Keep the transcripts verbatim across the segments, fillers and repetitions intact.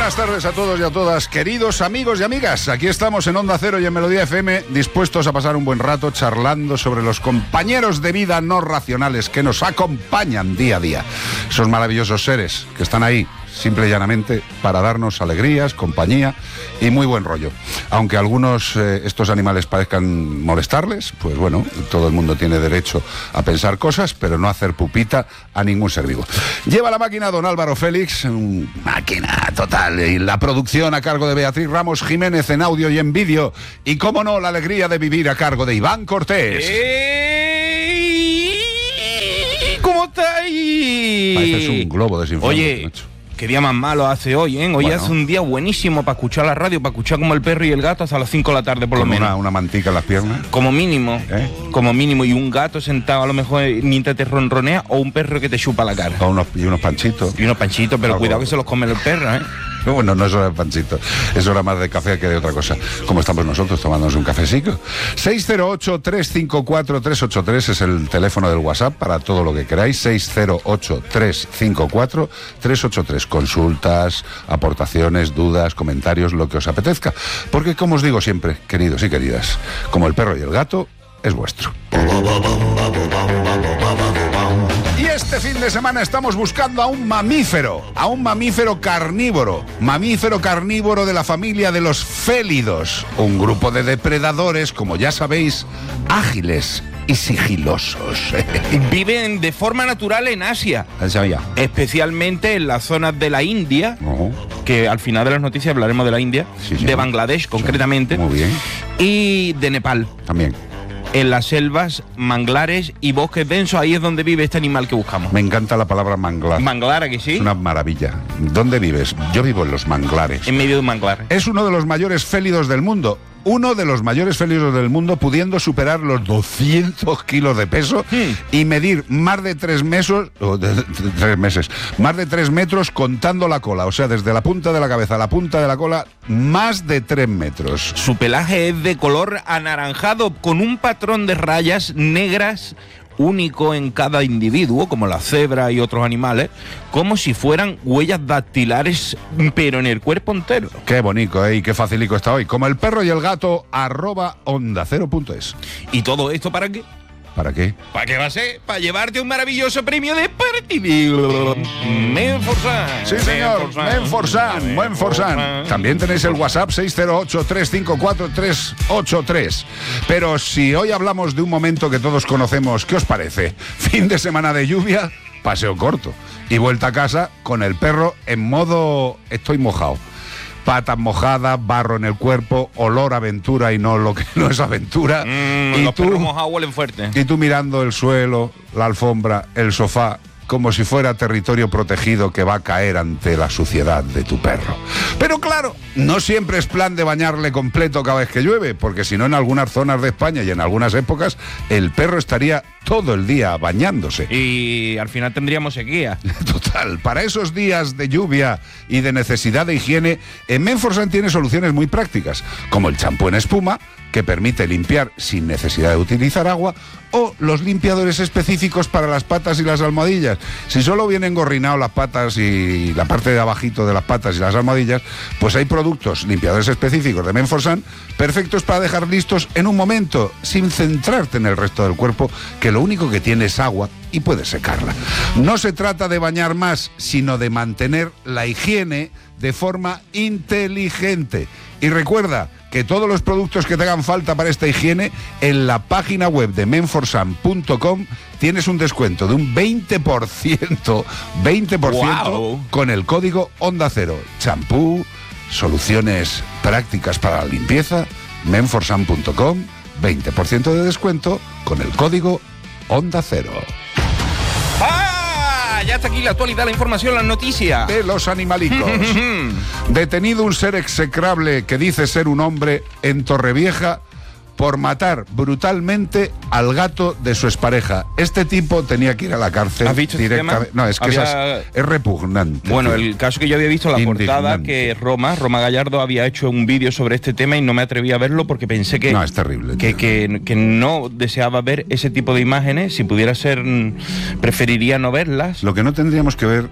buenas tardes a todos y a todas, queridos amigos y amigas. Aquí estamos en Onda Cero y en Melodía F M, dispuestos a pasar un buen rato charlando sobre los compañeros de vida no racionales que nos acompañan día a día. Esos maravillosos seres que están ahí, simple y llanamente, para darnos alegrías, compañía y muy buen rollo. Aunque a algunos eh, estos animales parezcan molestarles, pues bueno, todo el mundo tiene derecho a pensar cosas, pero no hacer pupita a ningún ser vivo. Lleva la máquina don Álvaro Félix, un máquina total, y la producción a cargo de Beatriz Ramos Jiménez en audio y en vídeo, y cómo no, la alegría de vivir a cargo de Iván Cortés. ¡Ey! ¿Cómo estáis? Pareces un globo desinflado. Oye, macho. Qué día más malo hace hoy, ¿eh? Hoy Bueno. hace un día buenísimo para escuchar la radio, para escuchar como el perro y el gato hasta las cinco de la tarde por lo Con menos. una, una mantica en las piernas. Como mínimo, ¿Eh? como mínimo. Y un gato sentado a lo mejor mientras te ronronea, o un perro que te chupa la cara. Con unos, y unos panchitos. Y unos panchitos, pero Algo. cuidado que se los come el perro, ¿eh? Bueno, no es hora de panchito, es hora más de café que de otra cosa. Como estamos nosotros tomándonos un cafecito. seis cero ocho, tres cinco cuatro, tres ocho tres es el teléfono del WhatsApp para todo lo que queráis. seis cero ocho, tres cinco cuatro, tres ocho tres. Consultas, aportaciones, dudas, comentarios, lo que os apetezca. Porque, como os digo siempre, queridos y queridas, como el perro y el gato, es vuestro. Y este fin de semana estamos buscando a un mamífero, a un mamífero carnívoro, mamífero carnívoro de la familia de los félidos, un grupo de depredadores, como ya sabéis, ágiles y sigilosos. Viven de forma natural en Asia, ¿Sabía? especialmente en las zonas de la India, No. que al final de las noticias hablaremos de la India, Sí, sí. de Bangladesh concretamente, Muy bien. y de Nepal. También. En las selvas, manglares y bosques densos, ahí es donde vive este animal que buscamos. Me encanta la palabra manglar. Manglar, ¿a que sí? Es una maravilla. ¿Dónde vives? Yo vivo en los manglares. En medio de un manglar. Es uno de los mayores félidos del mundo. Uno de los mayores félidos del mundo, pudiendo superar los doscientos kilos de peso Hmm. y medir más de tres meses, o de, de- de- tres meses, más de tres metros contando la cola. O sea, desde la punta de la cabeza a la punta de la cola, más de tres metros. Su pelaje es de color anaranjado con un patrón de rayas negras único en cada individuo, como la cebra y otros animales, como si fueran huellas dactilares, pero en el cuerpo entero. Qué bonito, ¿eh? Y qué facilico está hoy. Como el perro y el gato, arroba onda cero punto es. ¿Y todo esto para qué? ¿Para qué? ¿Para qué va a ser? Para llevarte un maravilloso premio de Partibil. Menforsan. Sí, señor. Menforsan, Menforsan. También tenéis el WhatsApp seis cero ocho, tres cinco cuatro, tres ocho tres. Pero si hoy hablamos de un momento que todos conocemos, ¿qué os parece? Fin de semana de lluvia, paseo corto. Y vuelta a casa con el perro en modo estoy mojado. Patas mojadas, barro en el cuerpo, olor a aventura y no lo que no es aventura. Mm, y los tú, perros mojados huelen fuerte. y tú mirando el suelo, la alfombra, el sofá, como si fuera territorio protegido que va a caer ante la suciedad de tu perro. Pero claro, no siempre es plan de bañarle completo cada vez que llueve, porque si no, en algunas zonas de España y en algunas épocas, el perro estaría todo el día bañándose. Y al final tendríamos sequía. Total, para esos días de lluvia y de necesidad de higiene, en Menforsan tiene soluciones muy prácticas, como el champú en espuma, que permite limpiar sin necesidad de utilizar agua, o los limpiadores específicos para las patas y las almohadillas. Si solo vienen gorrinados las patas y la parte de abajito de las patas y las almohadillas, pues hay productos, limpiadores específicos de Menforsan, perfectos para dejar listos en un momento, sin centrarte en el resto del cuerpo, que lo único que tiene es agua y puedes secarla. No se trata de bañar más, sino de mantener la higiene de forma inteligente. Y recuerda que todos los productos que te hagan falta para esta higiene, en la página web de menforsan punto com tienes un descuento de un veinte por ciento, veinte por ciento ¡Guau! con el código Onda Cero. Champú, soluciones prácticas para la limpieza, menforsan punto com, veinte por ciento de descuento con el código Onda Cero. ¡Ah! Ya está aquí la actualidad, la información, las noticias. De los animalicos. Detenido un ser execrable que dice ser un hombre en Torrevieja por matar brutalmente al gato de su expareja. Este tipo tenía que ir a la cárcel. ¿Has visto este directamente. tema? No, es que Había- esa es, es repugnante. Bueno, tío. el caso que yo había visto, la portada, Indignante. que Roma, Roma Gallardo había hecho un vídeo sobre este tema y no me atreví a verlo porque pensé que, No, es terrible. que, tío. que, que no deseaba ver ese tipo de imágenes. Si pudiera ser, mm, preferiría no verlas. Lo que no tendríamos que ver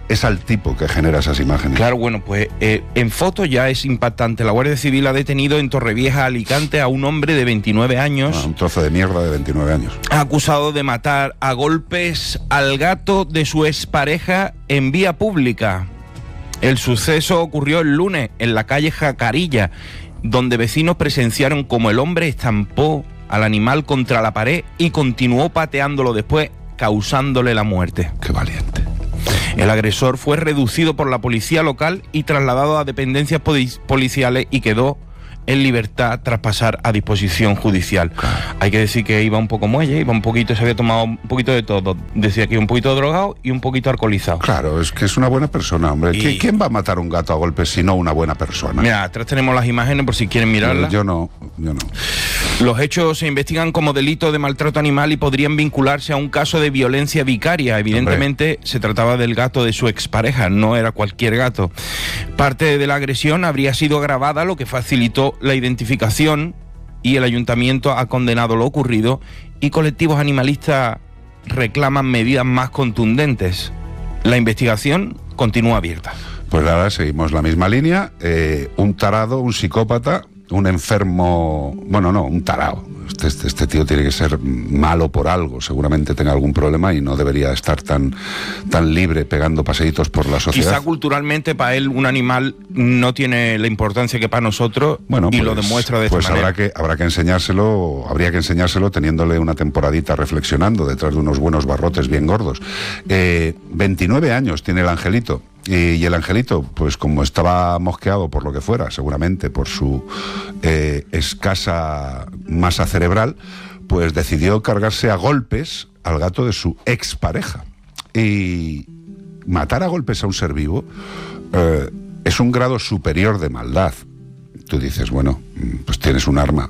es al tipo que genera esas imágenes. Claro, bueno, pues eh, en foto ya es impactante. La Guardia Civil ha detenido en Torrevieja, Alicante, a un hombre de veintinueve años. Ah, un trozo de mierda de veintinueve años. Acusado de matar a golpes al gato de su expareja en vía pública. El suceso ocurrió el lunes en la calle Jacarilla, donde vecinos presenciaron como el hombre estampó al animal contra la pared y continuó pateándolo después, causándole la muerte. Qué valiente. El agresor fue reducido por la policía local y trasladado a dependencias policiales y quedó en libertad tras pasar a disposición judicial. Claro. Hay que decir que iba un poco muelle, iba un poquito, se había tomado un poquito de todo. Decía que iba un poquito drogado y un poquito alcoholizado. Claro, es que es una buena persona, hombre. Y... ¿Quién va a matar a un gato a golpes si no una buena persona? Mira, atrás tenemos las imágenes por si quieren mirarlas. Yo no, yo no. Los hechos se investigan como delito de maltrato animal y podrían vincularse a un caso de violencia vicaria. Evidentemente, hombre, se trataba del gato de su expareja, no era cualquier gato. Parte de la agresión habría sido agravada, lo que facilitó la identificación, y el ayuntamiento ha condenado lo ocurrido y colectivos animalistas reclaman medidas más contundentes. La investigación continúa abierta. Pues nada, seguimos la misma línea. Eh, un tarado, un psicópata, un enfermo... Bueno, no, un tarao. Este, este, este tío tiene que ser malo por algo, seguramente tenga algún problema y no debería estar tan, tan libre pegando paseitos por la sociedad. Quizá culturalmente para él un animal no tiene la importancia que para nosotros, bueno, y pues, lo demuestra de pues esta manera. Pues habrá que, habrá que enseñárselo, habría que enseñárselo teniéndole una temporadita reflexionando detrás de unos buenos barrotes bien gordos. Eh, veintinueve años tiene el angelito. Y, y el angelito, pues como estaba mosqueado por lo que fuera, seguramente por su eh, escasa masa cerebral, pues decidió cargarse a golpes al gato de su expareja. Y matar a golpes a un ser vivo eh, es un grado superior de maldad. Tú dices, bueno, pues tienes un arma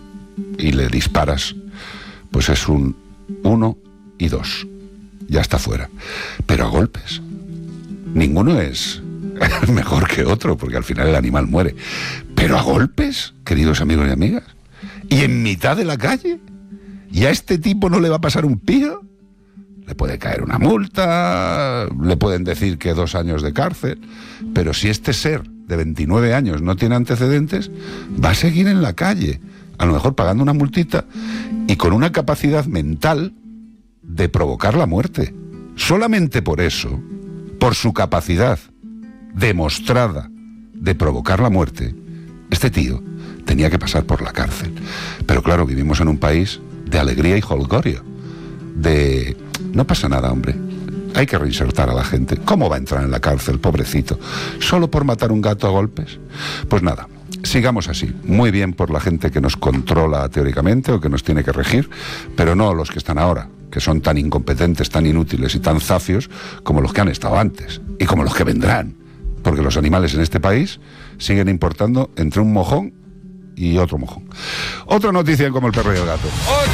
y le disparas, pues es un uno y dos. Ya está fuera. Pero a golpes... Ninguno es mejor que otro, porque al final el animal muere. Pero a golpes, queridos amigos y amigas, y en mitad de la calle, ¿y a este tipo no le va a pasar un pío? Le puede caer una multa, le pueden decir que dos años de cárcel, pero si este ser de veintinueve años no tiene antecedentes, va a seguir en la calle, a lo mejor pagando una multita y con una capacidad mental de provocar la muerte. Solamente por eso... Por su capacidad demostrada de provocar la muerte, este tío tenía que pasar por la cárcel. Pero claro, vivimos en un país de alegría y jolgorio. De... No pasa nada, hombre. Hay que reinsertar a la gente. ¿Cómo va a entrar en la cárcel, pobrecito? ¿Solo por matar un gato a golpes? Pues nada, sigamos así. Muy bien por la gente que nos controla teóricamente o que nos tiene que regir, pero no los que están ahora, que son tan incompetentes, tan inútiles y tan zafios como los que han estado antes y como los que vendrán, porque los animales en este país siguen importando entre un mojón y otro mojón. Otra noticia en Como el perro y el gato.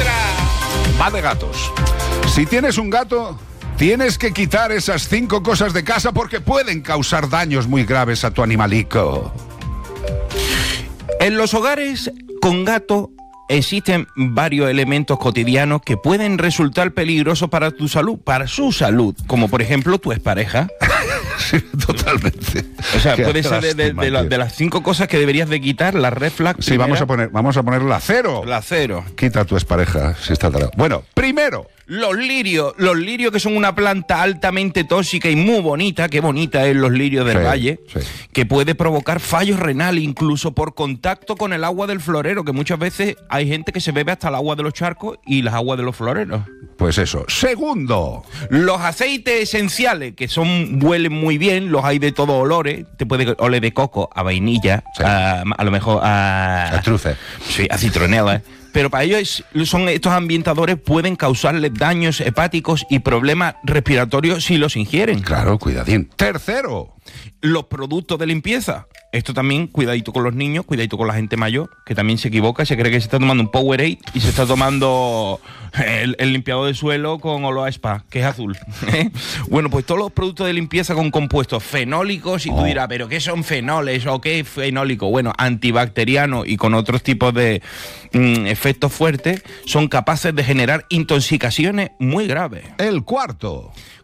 ¡Otra! Va de gatos. Si tienes un gato, tienes que quitar esas cinco cosas de casa porque pueden causar daños muy graves a tu animalico. En los hogares con gato existen varios elementos cotidianos que pueden resultar peligrosos para tu salud, para su salud, como por ejemplo tu expareja. Sí, totalmente. O sea, puede ser de, de, de, la, de las cinco cosas que deberías de quitar, la red flag. Sí, vamos a poner, vamos a poner la cero. La cero. Quita a tu expareja si está tarado. Bueno, primero. Los lirios, los lirios que son una planta altamente tóxica y muy bonita, qué bonita es los lirios del sí, valle, sí. que puede provocar fallos renales incluso por contacto con el agua del florero, que muchas veces hay gente que se bebe hasta el agua de los charcos y las aguas de los floreros. Pues eso. Segundo. Los aceites esenciales, que son huelen muy bien, los hay de todos olores, te puede oler de coco a vainilla, sí. a, a lo mejor a... A trufe. Sí, a citronela. Pero para ellos son estos ambientadores pueden causarles daños hepáticos y problemas respiratorios si los ingieren. Claro, cuidadín. Tercero. Los productos de limpieza. Esto también, cuidadito con los niños, cuidadito con la gente mayor, que también se equivoca, se cree que se está tomando un Powerade y se está tomando el, el limpiador de suelo con olor a spa, que es azul. Bueno, pues todos los productos de limpieza con compuestos fenólicos, y tú oh. dirás, ¿pero qué son fenoles o qué es fenólico? Bueno, antibacterianos y con otros tipos de mm, efectos fuertes, son capaces de generar intoxicaciones muy graves. El cuarto.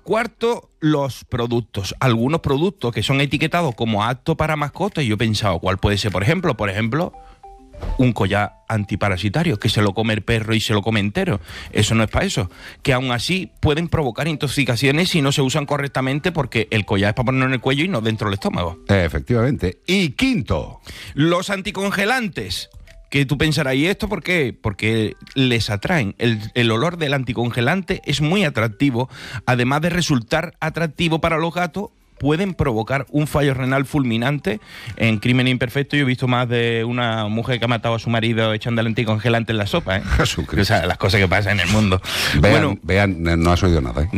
Cuarto, los productos. Algunos productos que son etiquetados como apto para mascotas, y yo he pensado, ¿cuál puede ser? Por ejemplo, por ejemplo, un collar antiparasitario, que se lo come el perro y se lo come entero. Eso no es para eso. Que aún así pueden provocar intoxicaciones si no se usan correctamente, porque el collar es para ponerlo en el cuello y no dentro del estómago. Efectivamente. Y quinto, los anticongelantes. Que tú pensarás, ¿y esto por qué? Porque les atraen. El, el olor del anticongelante es muy atractivo. Además de resultar atractivo para los gatos, pueden provocar un fallo renal fulminante. En Crimen Imperfecto yo he visto más de una mujer que ha matado a su marido echando el anticongelante en la sopa, ¿eh? Jesucristo. O sea, las cosas que pasan en el mundo. Vean, Bueno, vean, no has oído nada, ¿eh?